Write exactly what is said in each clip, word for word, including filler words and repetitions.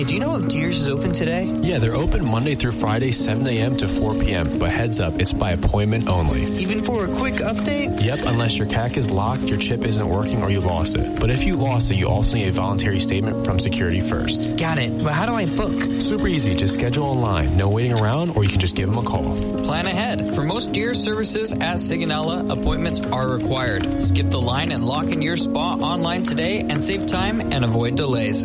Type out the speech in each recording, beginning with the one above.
Do you know if Deers is open today? Yeah, they're open Monday through Friday, seven a.m. to four p.m. But heads up, it's by appointment only. Even for a quick update? Yep, unless your C A C is locked, your chip isn't working, or you lost it. But if you lost it, you also need a voluntary statement from Security First. Got it. But how do I book? Super easy. Just schedule online. No waiting around, or you can just give them a call. Plan ahead. For most Deers services at Sigonella, appointments are required. Skip the line and lock in your spot online today and save time and avoid delays.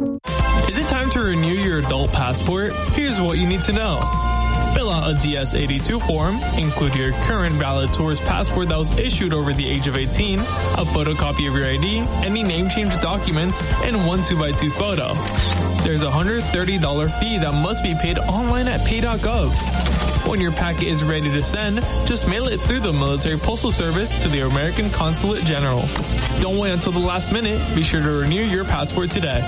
Is it time to renew your adult passport? Here's what you need to know. Fill out a D S eighty-two form, include your current valid tourist passport that was issued over the age of eighteen, a photocopy of your I D, any name change documents, and one two by two photo. There's a one hundred thirty dollars fee that must be paid online at pay dot gov. When your packet is ready to send, just mail it through the Military Postal Service to the American Consulate General. Don't wait until the last minute. Be sure to renew your passport today.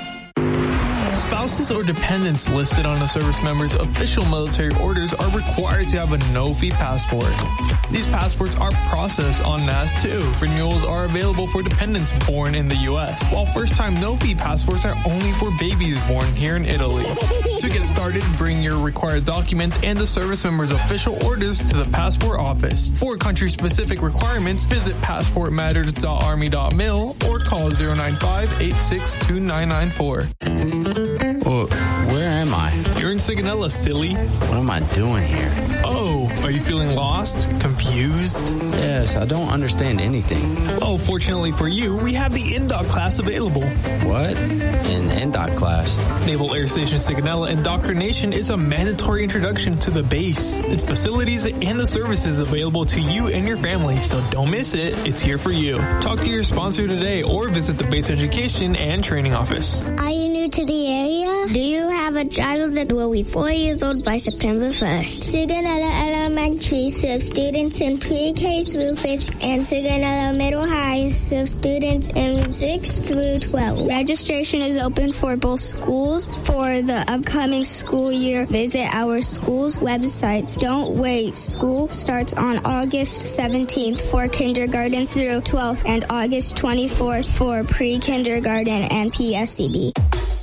Spouses or dependents listed on a service member's official military orders are required to have a no-fee passport. These passports are processed en masse too. Renewals are available for dependents born in the U S, while first-time no-fee passports are only for babies born here in Italy. To get started, bring your required documents and the service member's official orders to the passport office. For country-specific requirements, visit passport matters dot army dot mil or call zero nine five, eight six two, nine nine four. Well, where am I? You're in Sigonella, silly. What am I doing here? Oh, are you feeling lost? Confused? Yes, I don't understand anything. Oh, fortunately for you, we have the N D O C class available. What? An N D O C class? Naval Air Station Sigonella Indoctrination is a mandatory introduction to the base, its facilities, and the services available to you and your family, so don't miss it. It's here for you. Talk to your sponsor today or visit the Base Education and Training Office. Are you new to the area? Do you have a child that will be four years old by September first? Sigonella Elementary serves students in pre-K through fifth, and Sigonella Middle High serves students in sixth through twelfth. Registration is open for both schools. For the upcoming school year, visit our school's websites. Don't wait. School starts on August seventeenth for kindergarten through twelfth and August twenty-fourth for pre-kindergarten and P S C D.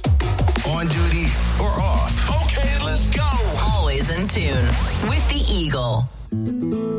On duty or off? Okay, let's go. Always in tune with the Eagle.